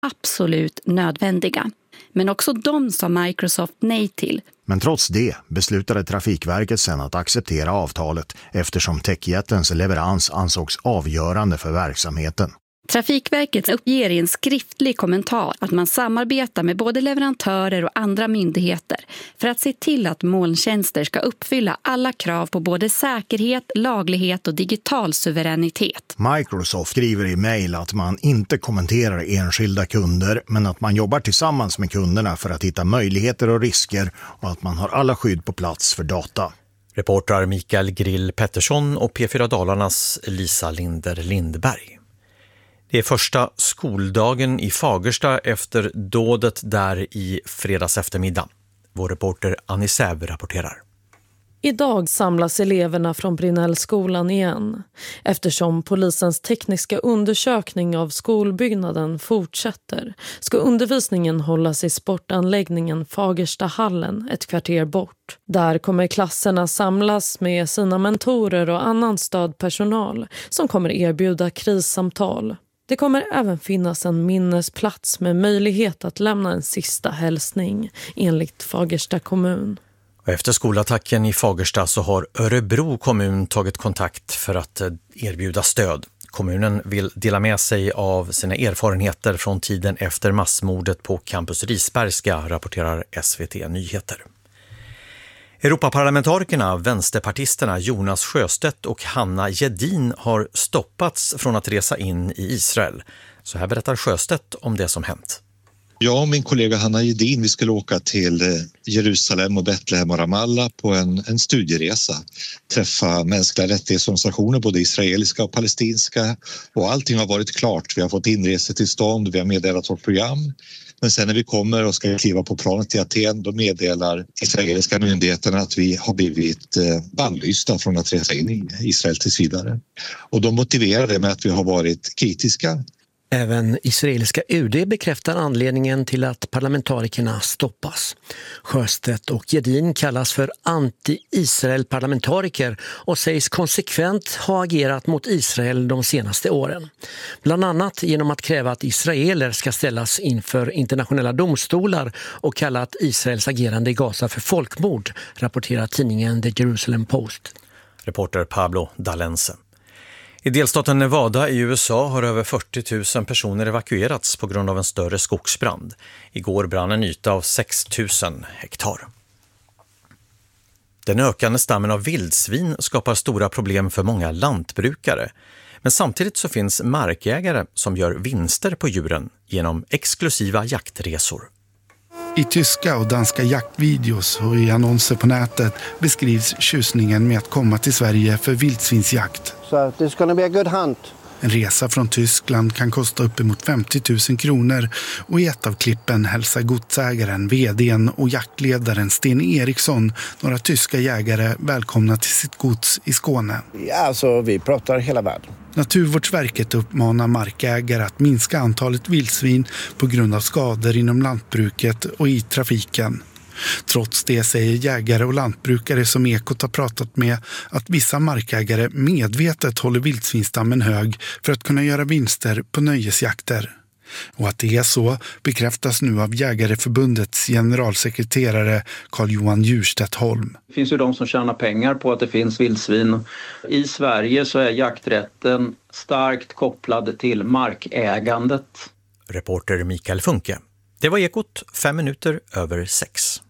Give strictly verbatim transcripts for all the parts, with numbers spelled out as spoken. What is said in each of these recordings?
absolut nödvändiga. Men också de sa Microsoft nej till. Men trots det beslutade Trafikverket sedan att acceptera avtalet eftersom techjättens leverans ansågs avgörande för verksamheten. Trafikverket uppger i en skriftlig kommentar att man samarbetar med både leverantörer och andra myndigheter för att se till att molntjänster ska uppfylla alla krav på både säkerhet, laglighet och digital suveränitet. Microsoft skriver i mejl att man inte kommenterar enskilda kunder men att man jobbar tillsammans med kunderna för att hitta möjligheter och risker och att man har alla skydd på plats för data. Reportrar Mikael Grill Pettersson och P fyra Dalarnas Lisa Linder Lindberg. Det är första skoldagen i Fagersta efter dådet där i fredags eftermiddag. Vår reporter Annie Säb rapporterar. Idag samlas eleverna från Brinnellskolan igen eftersom polisens tekniska undersökning av skolbyggnaden fortsätter. Ska undervisningen hållas i sportanläggningen Fagerstahallen ett kvarter bort. Där kommer klasserna samlas med sina mentorer och annan stödpersonal som kommer erbjuda krissamtal. Det kommer även finnas en minnesplats med möjlighet att lämna en sista hälsning enligt Fagersta kommun. Efter skolattacken i Fagersta så har Örebro kommun tagit kontakt för att erbjuda stöd. Kommunen vill dela med sig av sina erfarenheter från tiden efter massmordet på Campus Risbergska, rapporterar S V T Nyheter. Europaparlamentarikerna, vänsterpartisterna Jonas Sjöstedt och Hanna Jedin har stoppats från att resa in i Israel. Så här berättar Sjöstedt om det som hänt. Jag och min kollega Hanna Jedin, vi skulle åka till Jerusalem och Betlehem och Ramallah på en, en studieresa. Träffa mänskliga rättighetsorganisationer, både israeliska och palestinska. Och allting har varit klart. Vi har fått inresetillstånd, vi har meddelat vårt program. Men sen när vi kommer och ska kliva på planet till Aten, då meddelar israeliska myndigheterna att vi har blivit bannlysta från att resa in i Israel tills vidare. Och de motiverar det med att vi har varit kritiska. Även israeliska U D bekräftar anledningen till att parlamentarikerna stoppas. Sjöstedt och Jedin kallas för anti-Israel-parlamentariker och sägs konsekvent ha agerat mot Israel de senaste åren. Bland annat genom att kräva att israeler ska ställas inför internationella domstolar och kalla att Israels agerande i Gaza för folkmord, rapporterar tidningen The Jerusalem Post. Reporter Pablo Dalense. I delstaten Nevada i U S A har över fyrtio tusen personer evakuerats på grund av en större skogsbrand. Igår brann en yta av sex tusen hektar. Den ökande stammen av vildsvin skapar stora problem för många lantbrukare. Men samtidigt så finns markägare som gör vinster på djuren genom exklusiva jaktresor. I tyska och danska jaktvideos och i annonser på nätet beskrivs tjusningen med att komma till Sverige för vildsvinsjakt. So there's going to be a good hunt. En resa från Tyskland kan kosta uppemot femtio tusen kronor och i ett av klippen hälsar godsägaren, vdn och jaktledaren Sten Eriksson några tyska jägare välkomna till sitt gods i Skåne. Ja, alltså vi pratar hela världen. Naturvårdsverket uppmanar markägare att minska antalet vildsvin på grund av skador inom lantbruket och i trafiken. Trots det säger jägare och lantbrukare som Ekot har pratat med att vissa markägare medvetet håller vildsvinstammen hög för att kunna göra vinster på nöjesjakter. Och att det är så bekräftas nu av Jägareförbundets generalsekreterare Carl-Johan Djurstedt Holm. Det finns ju de som tjänar pengar på att det finns vildsvin. I Sverige så är jakträtten starkt kopplad till markägandet. Reporter Mikael Funke. Det var Ekot, fem minuter över sex.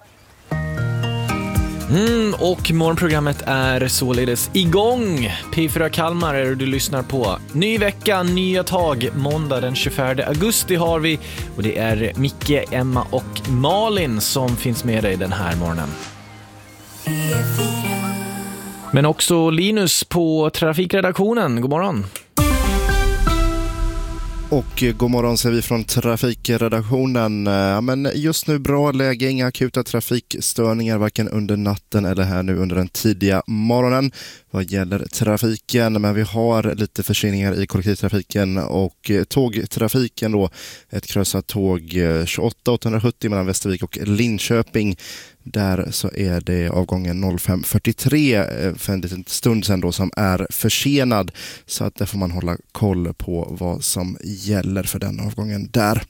Mm, och morgonprogrammet är således igång. P fyra Kalmar är det du lyssnar på. Ny vecka, nya tag. Måndag den tjugofjärde augusti har vi. Och det är Micke, Emma och Malin som finns med dig den här morgonen. Men också Linus på trafikredaktionen. God morgon. Och god morgon säger vi från trafikredaktionen. Ja, men just nu bra läge, inga akuta trafikstörningar varken under natten eller här nu under den tidiga morgonen vad gäller trafiken. Men vi har lite förseningar i kollektivtrafiken och tågtrafiken då. Ett kryssat tåg tjugoåtta åttahundrasjuttio mellan Västervik och Linköping. Där så är det avgången noll fem fyrtiotre för en liten stund sedan då som är försenad. Så att där får man hålla koll på vad som gäller för den avgången där.